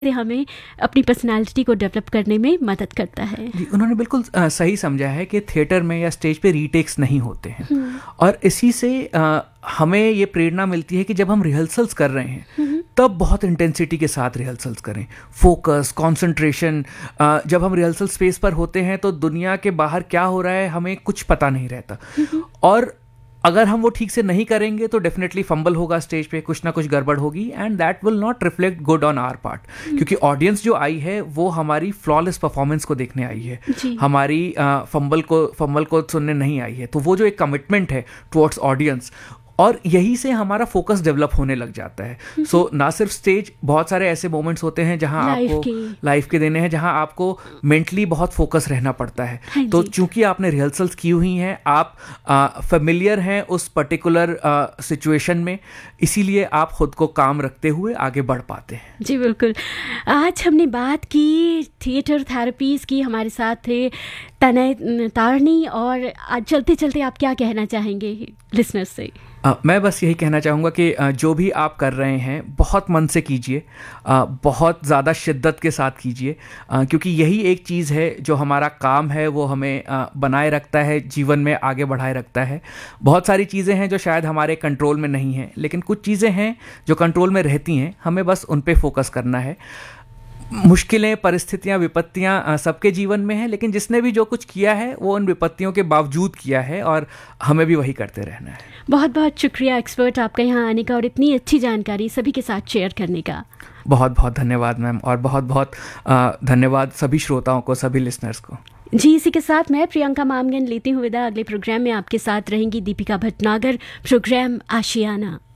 हमें अपनी पर्सनालिटी को डेवलप करने में मदद करता है। जी, उन्होंने बिल्कुल सही समझा है कि थिएटर में या स्टेज पे रीटेक्स नहीं होते हैं। और इसी से हमें ये प्रेरणा मिलती है कि जब हम रिहर्सल्स कर रहे हैं तब बहुत इंटेंसिटी के साथ रिहर्सल्स करें, फोकस, कंसंट्रेशन। जब हम रिहर्सल स्पेस पर होते हैं तो दुनिया के बाहर क्या हो रहा है हमें कुछ पता नहीं रहता। और अगर हम वो ठीक से नहीं करेंगे तो डेफिनेटली फंबल होगा स्टेज पे, कुछ ना कुछ गड़बड़ होगी, and that will not reflect good on our part. क्योंकि ऑडियंस जो आई है वो हमारी फ्लॉलेस परफॉर्मेंस को देखने आई है, हमारी फंबल को सुनने नहीं आई है। तो वो जो एक कमिटमेंट है टुवर्ड्स ऑडियंस, और यही से हमारा फोकस डेवलप होने लग जाता है। सो ना सिर्फ स्टेज, बहुत सारे ऐसे मोमेंट्स होते हैं जहां आपको लाइफ के देने हैं, जहां आपको मेंटली बहुत फोकस रहना पड़ता है। तो चूंकि आपने रिहर्सल्स की हुई हैं, आप फेमिलियर हैं उस पर्टिकुलर सिचुएशन में, इसीलिए आप खुद को काम रखते हुए आगे बढ़ पाते हैं। जी बिल्कुल। आज हमने बात की थिएटर थेरेपीज़ की, हमारे साथ थे तनय तारणी। और आज चलते चलते आप क्या कहना चाहेंगे लिसनर्स से? मैं बस यही कहना चाहूँगा कि जो भी आप कर रहे हैं बहुत मन से कीजिए, बहुत ज़्यादा शिद्दत के साथ कीजिए, क्योंकि यही एक चीज़ है जो हमारा काम है वो हमें बनाए रखता है, जीवन में आगे बढ़ाए रखता है। बहुत सारी चीज़ें हैं जो शायद हमारे कंट्रोल में नहीं हैं, लेकिन कुछ चीज़ें हैं जो कंट्रोल में रहती हैं, हमें बस उन पे फोकस करना है। मुश्किलें, परिस्थितियां, विपत्तियां सबके जीवन में हैं, लेकिन जिसने भी जो कुछ किया है वो उन विपत्तियों के बावजूद किया है, और हमें भी वही करते रहना है। बहुत बहुत शुक्रिया एक्सपर्ट आपका यहाँ आने का और इतनी अच्छी जानकारी सभी के साथ शेयर करने का। बहुत बहुत धन्यवाद मैम, और बहुत बहुत धन्यवाद सभी श्रोताओं को, सभी लिसनर्स को। जी, इसी के साथ मैं प्रियंका मामगन लेती हूँ विदा। अगले प्रोग्राम में आपके साथ रहेंगी दीपिका भटनागर। प्रोग्राम आशियाना।